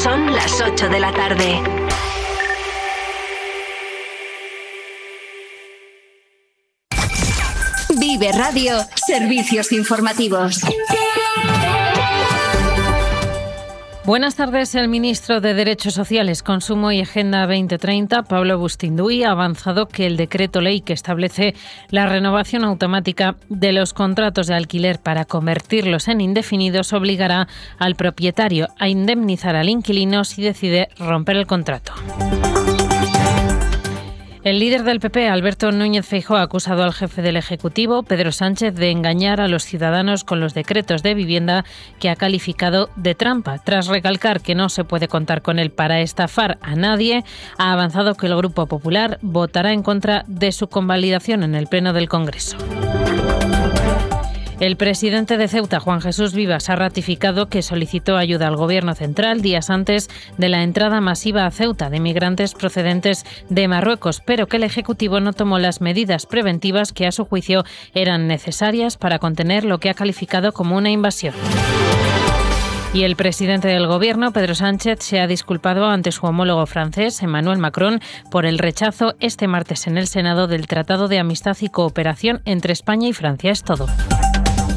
Son las 8 de la tarde. Vive Radio, servicios informativos. Buenas tardes. El ministro de Derechos Sociales, Consumo y Agenda 2030, Pablo Bustinduy, ha avanzado que el decreto ley que establece la renovación automática de los contratos de alquiler para convertirlos en indefinidos obligará al propietario a indemnizar al inquilino si decide romper el contrato. El líder del PP, Alberto Núñez Feijóo, ha acusado al jefe del Ejecutivo, Pedro Sánchez, de engañar a los ciudadanos con los decretos de vivienda que ha calificado de trampa. Tras recalcar que no se puede contar con él para estafar a nadie, ha avanzado que el Grupo Popular votará en contra de su convalidación en el Pleno del Congreso. El presidente de Ceuta, Juan Jesús Vivas, ha ratificado que solicitó ayuda al Gobierno central días antes de la entrada masiva a Ceuta de migrantes procedentes de Marruecos, pero que el Ejecutivo no tomó las medidas preventivas que, a su juicio, eran necesarias para contener lo que ha calificado como una invasión. Y el presidente del Gobierno, Pedro Sánchez, se ha disculpado ante su homólogo francés, Emmanuel Macron, por el rechazo este martes en el Senado del Tratado de Amistad y Cooperación entre España y Francia. Es todo.